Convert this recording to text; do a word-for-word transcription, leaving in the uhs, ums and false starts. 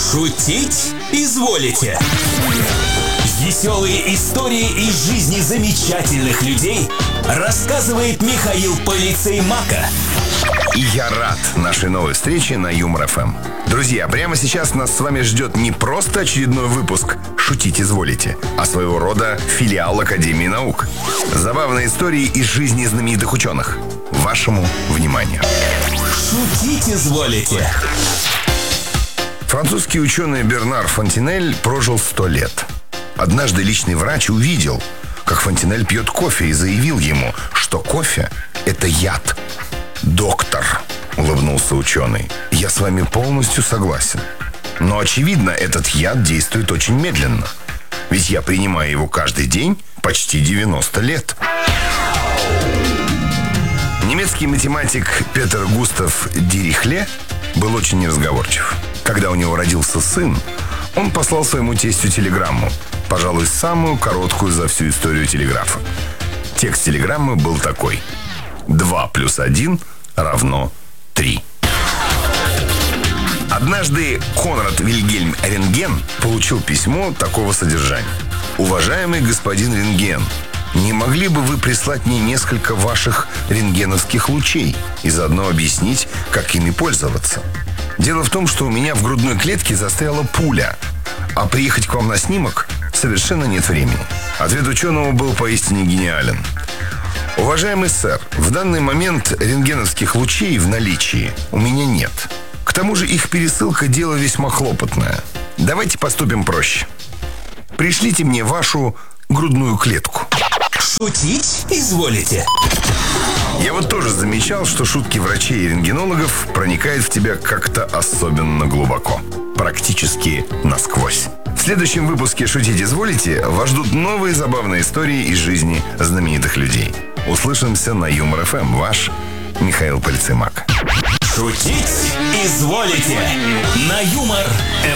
Шутить изволите. Веселые истории из жизни замечательных людей рассказывает Михаил Полицеймака. И я рад нашей новой встрече на Юмор эф эм. Друзья, прямо сейчас нас с вами ждет не просто очередной выпуск «Шутить изволите», а своего рода филиал Академии наук. Забавные истории из жизни знаменитых ученых. Вашему вниманию. Шутить изволите. Французский ученый Бернар Фонтенель прожил сто лет. Однажды личный врач увидел, как Фонтенель пьет кофе, и заявил ему, что кофе – это яд. «Доктор», – улыбнулся ученый, – «я с вами полностью согласен. Но, очевидно, этот яд действует очень медленно. Ведь я принимаю его каждый день почти девяносто лет». Немецкий математик Петер Густав Дирихле был очень неразговорчив. Когда у него родился сын, он послал своему тестю телеграмму, пожалуй, самую короткую за всю историю телеграфа. Текст телеграммы был такой: два плюс один равно три. Однажды Конрад Вильгельм Рентген получил письмо такого содержания: «Уважаемый господин Рентген, не могли бы вы прислать мне несколько ваших рентгеновских лучей и заодно объяснить, как ими пользоваться? Дело в том, что у меня в грудной клетке застряла пуля, а приехать к вам на снимок совершенно нет времени». Ответ ученого был поистине гениален. «Уважаемый сэр, в данный момент рентгеновских лучей в наличии у меня нет. К тому же их пересылка – дело весьма хлопотное. Давайте поступим проще. Пришлите мне вашу грудную клетку». Шутить изволите. Я вот тоже замечал, что шутки врачей и рентгенологов проникают в тебя как-то особенно глубоко. Практически насквозь. В следующем выпуске «Шутить изволите» вас ждут новые забавные истории из жизни знаменитых людей. Услышимся на Юмор эф эм. Ваш Михаил Полицеймак. Шутить изволите на Юмор эф эм.